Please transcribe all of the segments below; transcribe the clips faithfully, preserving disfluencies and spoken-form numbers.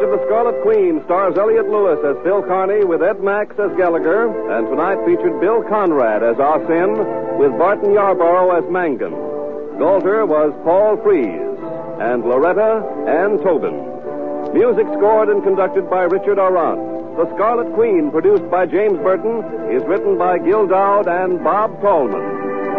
of the Scarlet Queen stars Elliot Lewis as Phil Carney with Ed Max as Gallagher, and tonight featured Bill Conrad as Arsene with Barton Yarborough as Mangan. Galter was Paul Frees, and Loretta Ann Tobin. Music scored and conducted by Richard Arant. The Scarlet Queen, produced by James Burton, is written by Gil Dowd and Bob Tallman.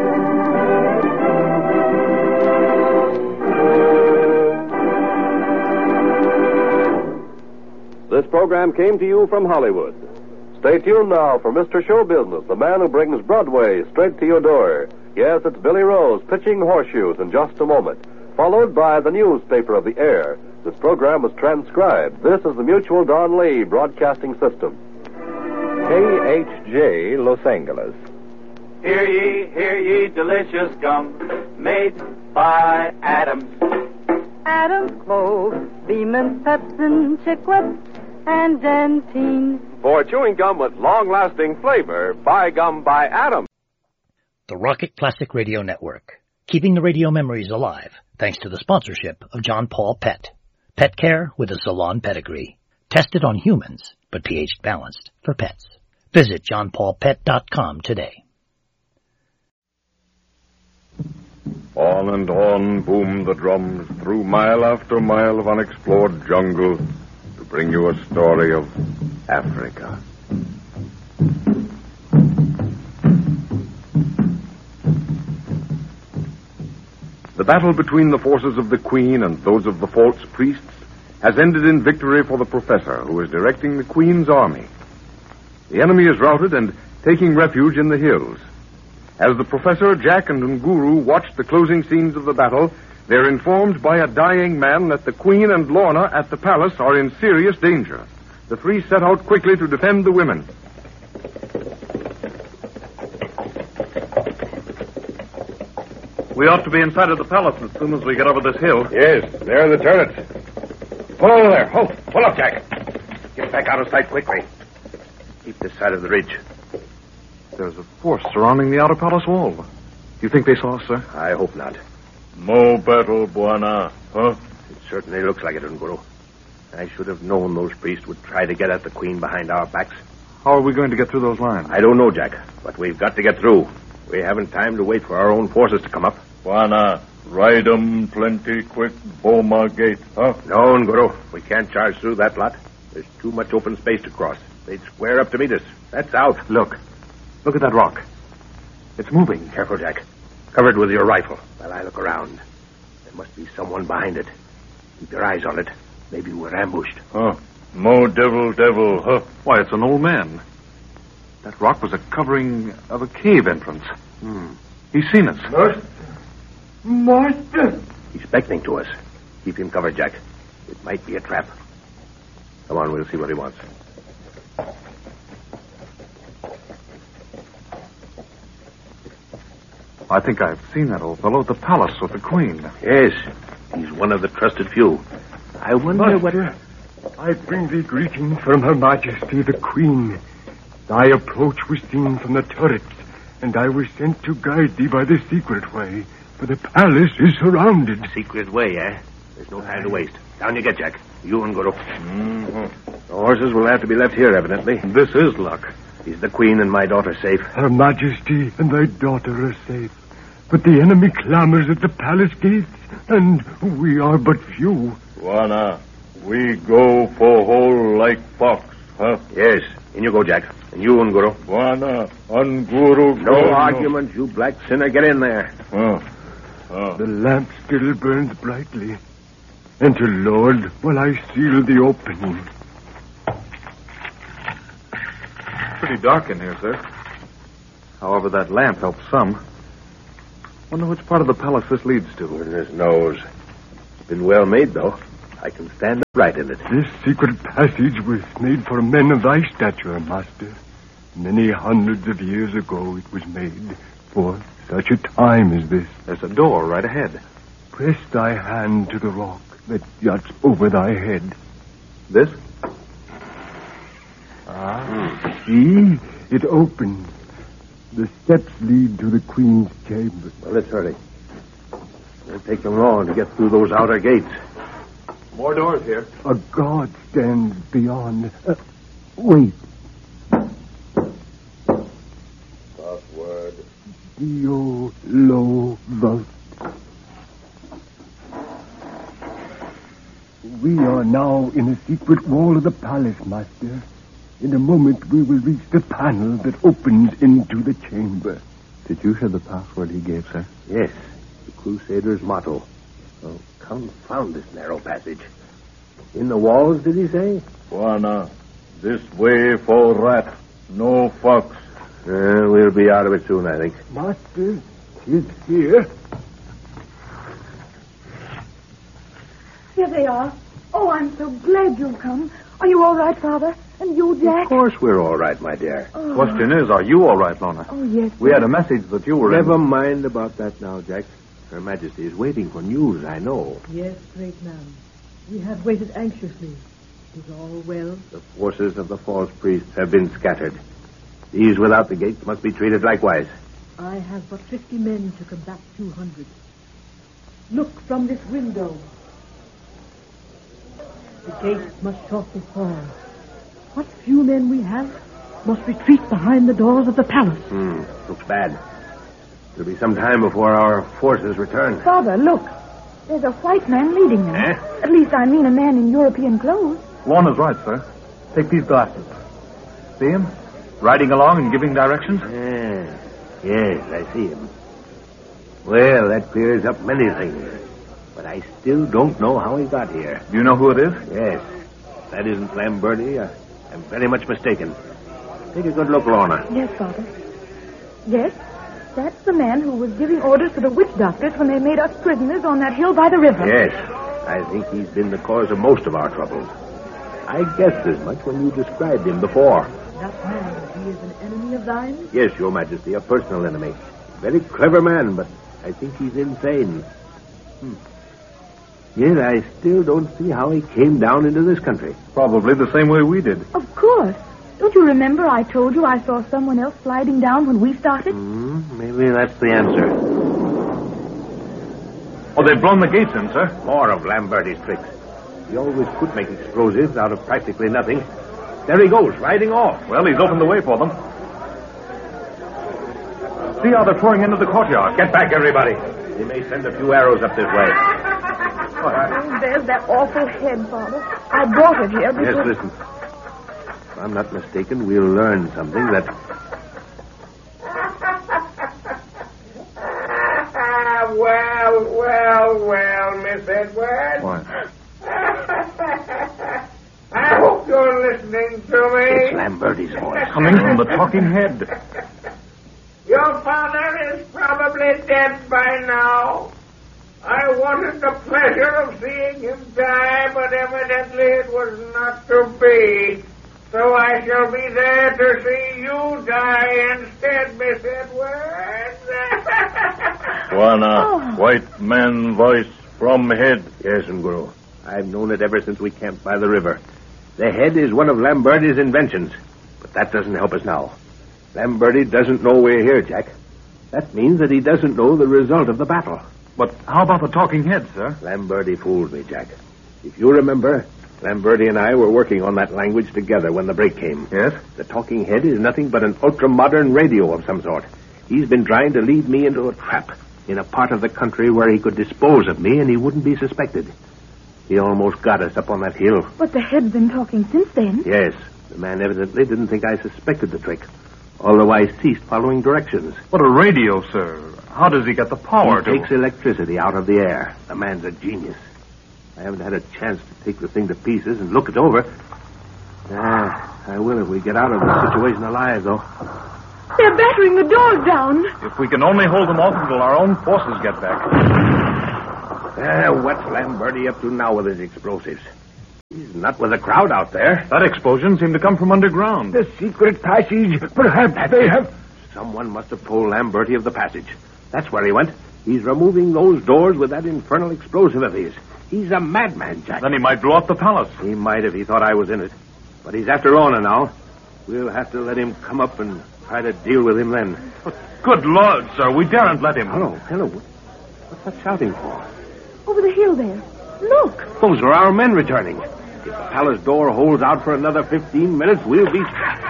This program came to you from Hollywood. Stay tuned now for Mister Show Business, the man who brings Broadway straight to your door. Yes, it's Billy Rose pitching horseshoes in just a moment, followed by the newspaper of the air. This program was transcribed. This is the Mutual Don Lee Broadcasting System. K H J, Los Angeles. Hear ye, hear ye, delicious gum, made by Adams. Adams Clove, Beeman, Pepsin, Chiclet, and Dentine. For chewing gum with long-lasting flavor, buy gum by Adams. The Rocket Classic Radio Network, keeping the radio memories alive thanks to the sponsorship of John Paul Pet. Pet care with a salon pedigree. Tested on humans, but pH balanced for pets. Visit john paul pet dot com today. On and on boom the drums through mile after mile of unexplored jungle to bring you a story of Africa. The battle between the forces of the Queen and those of the false priests has ended in victory for the professor, who is directing the Queen's army. The enemy is routed and taking refuge in the hills. As the professor, Jack, and Nguru watch the closing scenes of the battle, they're informed by a dying man that the Queen and Lorna at the palace are in serious danger. The three set out quickly to defend the women. We ought to be inside of the palace as soon as we get over this hill. Yes, there are the turrets. Pull over there. Oh, pull up, Jack. Get back out of sight quickly. Keep this side of the ridge. There's a force surrounding the outer palace wall. Do you think they saw us, sir? I hope not. No battle, Buana, huh? It certainly looks like it, Nguru. I should have known those priests would try to get at the Queen behind our backs. How are we going to get through those lines? I don't know, Jack, but we've got to get through. We haven't time to wait for our own forces to come up. Buana, ride 'em plenty quick, Boma Gate, huh? No, Nguru. We can't charge through that lot. There's too much open space to cross. They'd square up to meet us. That's out. Look. Look at that rock. It's moving. Careful, Jack. Cover it with your rifle while I look around. There must be someone behind it. Keep your eyes on it. Maybe we're ambushed. Huh? Mo devil, devil, huh? Why, it's an old man. That rock was a covering of a cave entrance. Hmm. He's seen us. Master! Master! He's beckoning to us. Keep him covered, Jack. It might be a trap. Come on, we'll see what he wants. I think I've seen that old fellow at the palace with the Queen. Yes, he's one of the trusted few. I wonder what... I bring thee greeting from Her Majesty the Queen. Thy approach was seen from the turrets, and I was sent to guide thee by the secret way, for the palace is surrounded. Secret way, eh? There's no time to waste. Down you get, Jack. You and Guru. Mm-hmm. The horses will have to be left here, evidently. This is luck. Is the Queen and my daughter safe? Her Majesty and thy daughter are safe. But the enemy clamors at the palace gates, and we are but few. Buana, we go for whole like fox, huh? Yes. In you go, Jack. And you, Nguru. Buana, Nguru. No go, argument, no. You black sinner. Get in there. Huh. Huh. The lamp still burns brightly. Enter, Lord, while I seal the opening. Pretty dark in here, sir. However, that lamp helps some. Wonder which part of the palace this leads to. Goodness knows. It's been well made, though. I can stand upright in it. This secret passage was made for men of thy stature, Master. Many hundreds of years ago it was made for such a time as this. There's a door right ahead. Press thy hand to the rock that juts over thy head. This? Ah, see? It opens. The steps lead to the Queen's chamber. Well, let's hurry. It won't take them long to get through those outer gates. More doors here. A guard stands beyond. Uh, wait. Password. Dio Lo Vault. We are now in a secret wall of the palace, Master. In a moment, we will reach the panel that opens into the chamber. Did you hear the password he gave, sir? Yes, the Crusader's motto. Oh, confound this narrow passage. In the walls, did he say? Juana, this way for rat, no fox. Uh, we'll be out of it soon, I think. Master, it's here. Here they are. Oh, I'm so glad you've come. Are you all right, Father? And you, Jack? Of course we're all right, my dear. Oh. Question is, are you all right, Lorna? Oh, yes. We had a message that you were Never in... mind about that now, Jack. Her Majesty is waiting for news, I know. Yes, great man. We have waited anxiously. Is all well? The forces of the false priests have been scattered. These without the gates must be treated likewise. I have but fifty men to combat two hundred. Look from this window. The gates must shortly fall. What few men we have must retreat behind the doors of the palace. Hmm, looks bad. It'll be some time before our forces return. Father, look. There's a white man leading them. Eh? At least, I mean a man in European clothes. Lorna's right, sir. Take these glasses. See him? Riding along and giving directions? Yeah. Yes, I see him. Well, that clears up many things. But I still don't know how he got here. Do you know who it is? Yes. If that isn't Lamberti, uh, I'm very much mistaken. Take a good look, Lorna. Yes, Father. Yes, that's the man who was giving orders to the witch doctors when they made us prisoners on that hill by the river. Yes. I think he's been the cause of most of our troubles. I guessed as much when you described him before. That man, he is an enemy of thine? Yes, Your Majesty, a personal enemy. Very clever man, but I think he's insane. Hmm. Yet I still don't see how he came down into this country. Probably the same way we did. Of course. Don't you remember I told you I saw someone else sliding down when we started? Mm, maybe that's the answer. Oh, they've blown the gates in, sir. More of Lamberti's tricks. He always could make explosives out of practically nothing. There he goes, riding off. Well, he's opened the way for them. See how they're pouring into the courtyard. Get back, everybody. He may send a few arrows up this way. Oh, there's that awful head, Father. I brought it here because... Yes, listen. If I'm not mistaken, we'll learn something that... well, well, well, Miss Edwards. What? I hope you're listening to me. It's Lamberti's voice. Coming from the talking head. Your father is probably dead by now. I wanted the pleasure of seeing him die, but evidently it was not to be. So I shall be there to see you die instead, Miss Edwards. Juana, Oh. white man voice from head. Yes, Guru. I've known it ever since we camped by the river. The head is one of Lamberti's inventions, but that doesn't help us now. Lamberti doesn't know we're here, Jack. That means that he doesn't know the result of the battle. But how about the talking head, sir? Lamberti fooled me, Jack. If you remember, Lamberti and I were working on that language together when the break came. Yes? The talking head is nothing but an ultra-modern radio of some sort. He's been trying to lead me into a trap in a part of the country where he could dispose of me and he wouldn't be suspected. He almost got us up on that hill. But the head's been talking since then. Yes, the man evidently didn't think I suspected the trick, although I ceased following directions. What a radio, sir. How does he get the power he to... takes electricity out of the air. The man's a genius. I haven't had a chance to take the thing to pieces and look it over. Ah, I will if we get out of the situation alive, though. They're battering the doors down. If we can only hold them off until our own forces get back. Ah, what's Lamberti up to now with his explosives? He's not with the crowd out there. That explosion seemed to come from underground. The secret passage. Perhaps That's they it. have... Someone must have told Lamberti of the passage. That's where he went. He's removing those doors with that infernal explosive of his. He's a madman, Jack. Then he might blow up the palace. He might if he thought I was in it. But he's after Lorna now. We'll have to let him come up and try to deal with him then. But good Lord, sir, we daren't let him. Hello, hello. What's that shouting for? Over the hill there. Look. Those are our men returning. If the palace door holds out for another fifteen minutes, we'll be...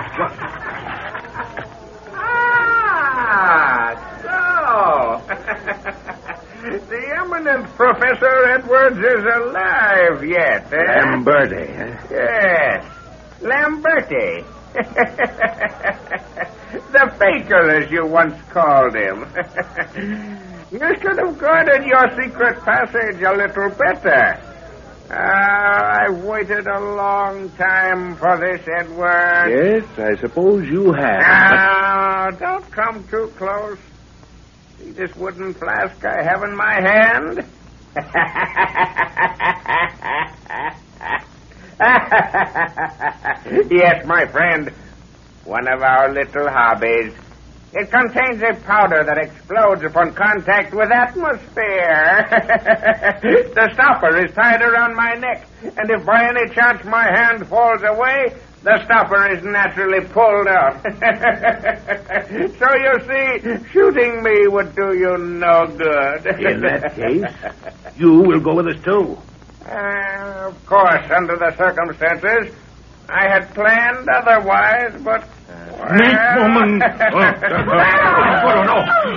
Ah, so. The eminent Professor Edwards is alive yet, eh? Lamberti, eh? Yes, Lamberti. The faker, as you once called him. You should have guarded your secret passage a little better. Ah, I've waited a long time for this, Edward. Yes, I suppose you have. Now, but... don't come too close. See this wooden flask I have in my hand? Yes, my friend. One of our little hobbies. It contains a powder that explodes upon contact with atmosphere. The stopper is tied around my neck, and if by any chance my hand falls away, the stopper is naturally pulled out. So you see, shooting me would do you no good. In that case, you will go with us too. Uh, of course, under the circumstances, I had planned otherwise, but... Snake woman! Oh, no.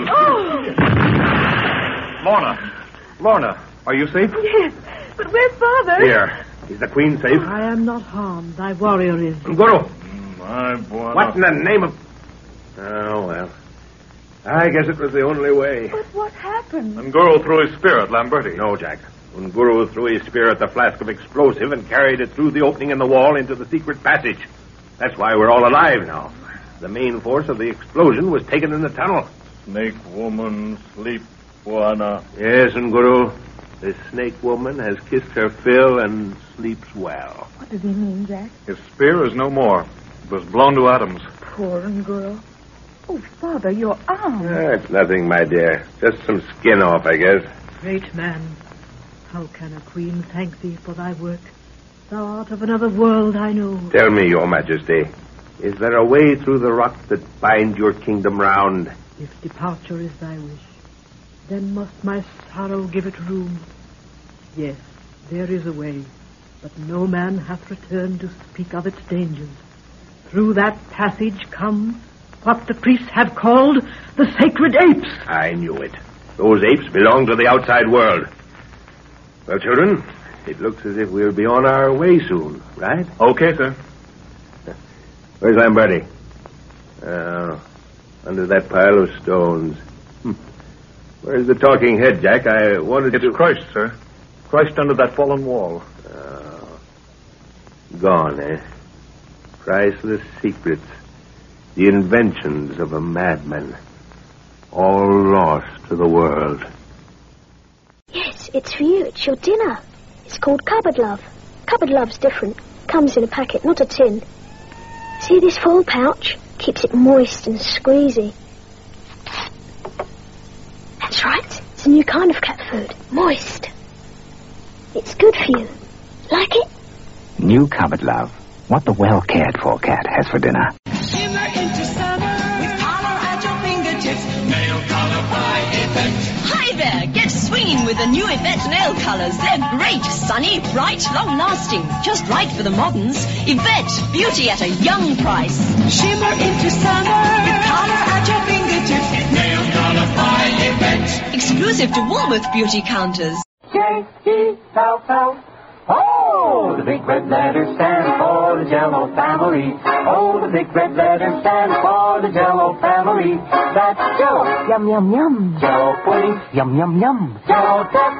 Lorna. Lorna, are you safe? Yes, but where's Father? Here. Is the Queen safe? I am not harmed. Thy warrior is. Guru. My boy. What in the name of... Oh, well. I guess it was the only way. But what happened? Unguru threw his spear at Lamberti. No, Jack. Unguru threw his spear at the flask of explosive and carried it through the opening in the wall into the secret passage. That's why we're all alive now. The main force of the explosion was taken in the tunnel. Snake woman, sleep, Buana. Yes, Unguru. This snake woman has kissed her fill and sleeps well. What does he mean, Jack? His spear is no more. It was blown to atoms. Poor Unguru. Oh, Father, your arm. Ah, it's nothing, my dear. Just some skin off, I guess. Great man, how can a queen thank thee for thy work? Thou art of another world, I know. Tell me, your majesty, is there a way through the rock that binds your kingdom round? If departure is thy wish, then must my sorrow give it room. Yes, there is a way, but no man hath returned to speak of its dangers. Through that passage come what the priests have called the sacred apes. I knew it. Those apes belong to the outside world. Well, children, it looks as if we'll be on our way soon, right? Okay, sir. Where's Lamberti? Oh, under that pile of stones. Hm. Where's the talking head, Jack? I wanted it's to... It's crushed, sir. Crushed under that fallen wall. Oh. Gone, eh? Priceless secrets. The inventions of a madman. All lost to the world. Yes, it's for you. It's your dinner. It's called cupboard love. Cupboard love's different. Comes in a packet, not a tin. See this foil pouch? Keeps it moist and squeezy. That's right. It's a new kind of cat food. Moist. It's good for you. Like it? New cupboard love. What the well-cared-for cat has for dinner. Shimmer into summer with collar at your fingertips. Nail color by Yvette. Hi there, get swinging with the new Yvette nail colors. They're great, sunny, bright, long-lasting. Just right for the moderns. Yvette, beauty at a young price. Shimmer into summer with collar at your fingertips. Nail color by Yvette. Exclusive to Woolworth beauty counters. J E L L. Oh, the big red letters stand for the Jell-O family. Oh, the big red letters stand for the Jell-O family. That's Jell-O. Yum, yum, yum. Jell-O pudding. Yum, yum, yum. Jell-O